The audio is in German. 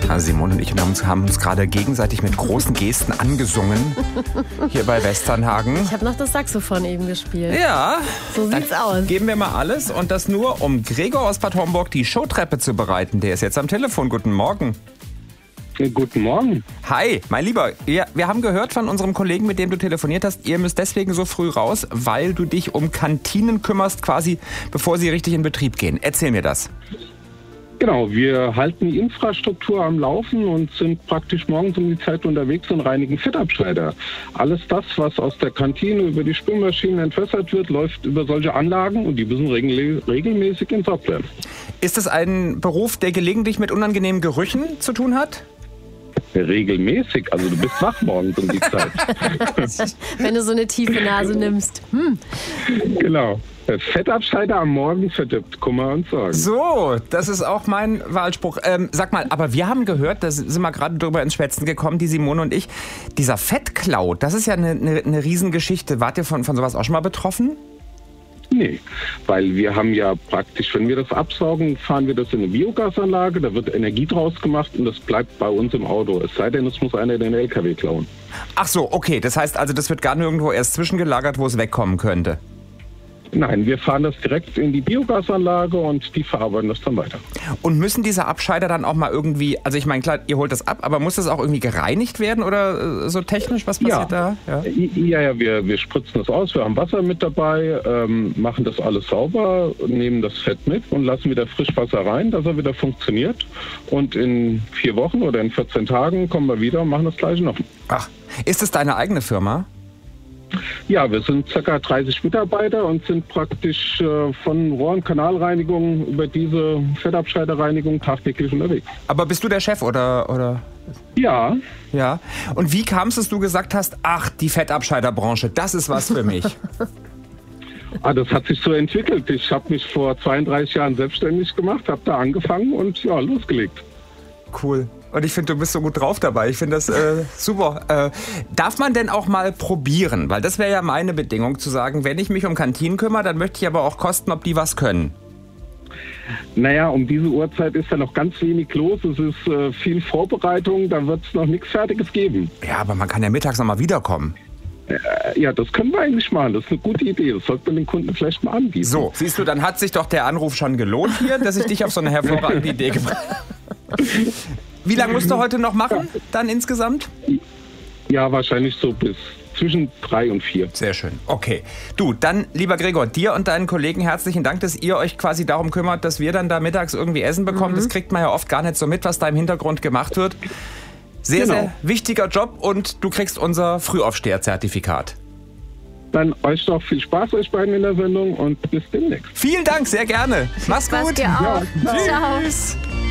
Simone und ich haben uns gerade gegenseitig mit großen Gesten angesungen. Hier bei Westernhagen. Ich habe noch das Saxophon eben gespielt. Ja. So sieht's aus. Geben wir mal alles und das nur, um Gregor aus Bad Homburg die Showtreppe zu bereiten. Der ist jetzt am Telefon. Guten Morgen. Guten Morgen. Hi, mein Lieber. Wir haben gehört von unserem Kollegen, mit dem du telefoniert hast, ihr müsst deswegen so früh raus, weil du dich um Kantinen kümmerst, quasi bevor sie richtig in Betrieb gehen. Erzähl mir das. Genau, wir halten die Infrastruktur am Laufen und sind praktisch morgens um die Zeit unterwegs und reinigen Fettabscheider. Alles das, was aus der Kantine über die Spülmaschinen entwässert wird, läuft über solche Anlagen und die müssen regelmäßig entsorgt werden. Ist es ein Beruf, der gelegentlich mit unangenehmen Gerüchen zu tun hat? Regelmäßig, also du bist wach morgens um die Zeit. Wenn du so eine tiefe Nase nimmst. Genau. Fettabscheider am Morgen verdirbt Kummer und Sorgen. So, das ist auch mein Wahlspruch. Sag mal, aber wir haben gehört, da sind wir gerade drüber ins Schwätzen gekommen, die Simone und ich, dieser Fettklau, das ist ja eine Riesengeschichte. Wart ihr von sowas auch schon mal betroffen? Nee, weil wir haben ja praktisch, wenn wir das absaugen, fahren wir das in eine Biogasanlage, da wird Energie draus gemacht und das bleibt bei uns im Auto. Es sei denn, es muss einer den LKW klauen. Ach so, okay. Das heißt also, das wird gar nirgendwo erst zwischengelagert, wo es wegkommen könnte. Nein, wir fahren das direkt in die Biogasanlage und die verarbeiten das dann weiter. Und müssen diese Abscheider dann auch mal irgendwie, also ich meine, klar, ihr holt das ab, aber muss das auch irgendwie gereinigt werden oder so technisch, was passiert da? Ja, wir spritzen das aus, wir haben Wasser mit dabei, machen das alles sauber, nehmen das Fett mit und lassen wieder Frischwasser rein, dass er wieder funktioniert. Und in 4 Wochen oder in 14 Tagen kommen wir wieder und machen das Gleiche noch. Ach, ist es deine eigene Firma? Ja, wir sind ca. 30 Mitarbeiter und sind praktisch von Rohr- und Kanalreinigung über diese Fettabscheiderreinigung tagtäglich unterwegs. Aber bist du der Chef oder? Ja. Ja. Und wie kam es, dass du gesagt hast, ach, die Fettabscheiderbranche, das ist was für mich? Das hat sich so entwickelt. Ich habe mich vor 32 Jahren selbstständig gemacht, habe da angefangen und ja, losgelegt. Cool. Und ich finde, du bist so gut drauf dabei. Ich finde das super. Darf man denn auch mal probieren? Weil das wäre ja meine Bedingung, zu sagen, wenn ich mich um Kantinen kümmere, dann möchte ich aber auch kosten, ob die was können. Naja, um diese Uhrzeit ist ja noch ganz wenig los. Es ist viel Vorbereitung, da wird es noch nichts Fertiges geben. Ja, aber man kann ja mittags noch mal wiederkommen. Ja, das können wir eigentlich machen. Das ist eine gute Idee. Das sollte man den Kunden vielleicht mal anbieten. So, siehst du, dann hat sich doch der Anruf schon gelohnt hier, dass ich dich auf so eine hervorragende Idee gebracht habe. Wie lange musst du heute noch machen, dann insgesamt? Ja, wahrscheinlich so bis zwischen 3 und 4. Sehr schön. Okay. Du, dann, lieber Gregor, dir und deinen Kollegen herzlichen Dank, dass ihr euch quasi darum kümmert, dass wir dann da mittags irgendwie Essen bekommen. Das kriegt man ja oft gar nicht so mit, was da im Hintergrund gemacht wird. Sehr, sehr wichtiger Job und du kriegst unser Frühaufsteher-Zertifikat. Dann euch doch viel Spaß, euch beiden in der Sendung und bis demnächst. Vielen Dank, sehr gerne. Mach's gut. Dir auch. Ja, Ciao. Tschüss.